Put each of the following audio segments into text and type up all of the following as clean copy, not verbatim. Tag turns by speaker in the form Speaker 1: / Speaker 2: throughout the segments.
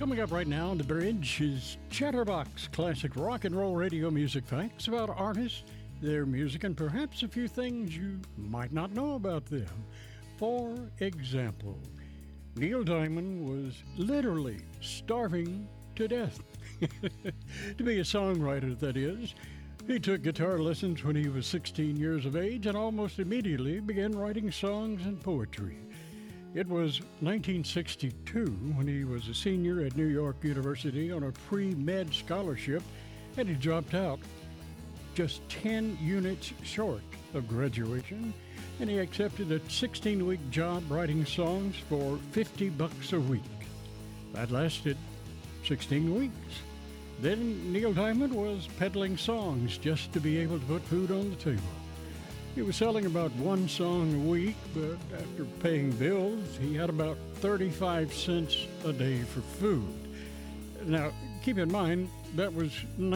Speaker 1: Coming up right now on The Bridge is Chatterbox Classic Rock and Roll Radio Music Facts about artists, their music, and perhaps a few things you might not know about them. For example, Neil Diamond was literally starving to death. To be a songwriter, that is. He took guitar lessons when he was 16 years of age and almost immediately began writing songs and poetry. It was 1962 when he was a senior at New York University on a pre-med scholarship, and he dropped out just 10 units short of graduation, and he accepted a 16-week job writing songs for $50 a week. That lasted 16 weeks. Then Neil Diamond was peddling songs just to be able to put food on the table. He was selling about one song a week, but after paying bills, he had about 35 cents a day for food. Now, keep in mind, that was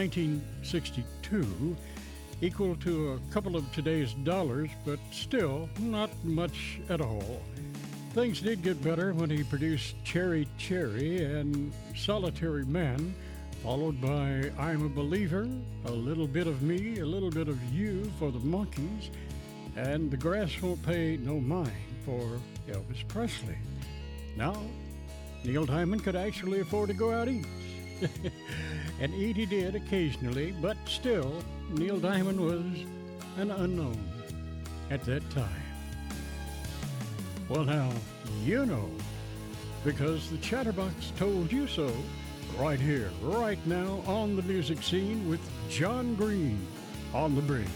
Speaker 1: 1962, equal to a couple of today's dollars, but still not much at all. Things did get better when he produced Cherry Cherry and Solitary Man, followed by I'm a Believer, A Little Bit of Me, A Little Bit of You for the Monkees, and The Grass Won't Pay No Mind for Elvis Presley. Now, Neil Diamond could actually afford to go out east. And eat he did occasionally, but still, Neil Diamond was an unknown at that time. Well, now, you know, because the Chatterbox told you so, right here, right now, on the music scene with John Green on The Bridge.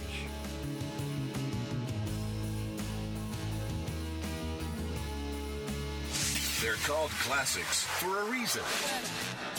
Speaker 2: They're called classics for a reason.